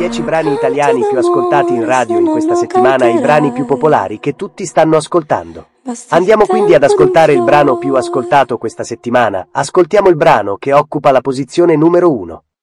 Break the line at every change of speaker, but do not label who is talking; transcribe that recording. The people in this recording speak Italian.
10 brani italiani più ascoltati in radio in questa settimana e i brani più popolari che tutti stanno ascoltando. Andiamo quindi ad ascoltare il brano più ascoltato questa settimana. Ascoltiamo il brano che occupa la posizione numero 1.